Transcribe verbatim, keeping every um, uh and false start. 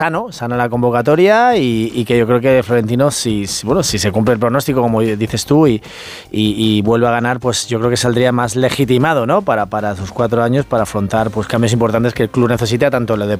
sano, sana la convocatoria y, y que yo creo que Florentino, si, si, bueno, si se cumple el pronóstico, como dices tú, y, y, y vuelve a ganar, pues yo creo que saldría más legitimado, ¿no? Para, para sus cuatro años, para afrontar pues cambios importantes que el club necesita, tanto en lo, de,